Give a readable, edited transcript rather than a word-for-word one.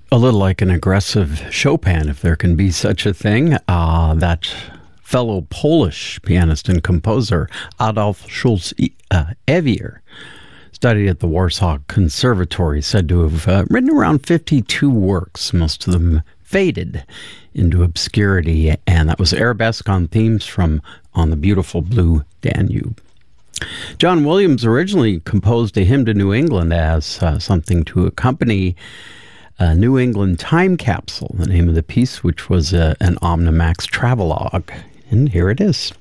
a little like an aggressive Chopin, if there can be such a thing. That fellow Polish pianist and composer Adolf Schulze-Evier studied at the Warsaw Conservatory, said to have written around 52 works, most of them faded into obscurity, and that was arabesque on themes from On the Beautiful Blue Danube. John Williams originally composed a hymn to New England as something to accompany a New England time capsule, the name of the piece, which was an Omnimax travelogue. And here it is.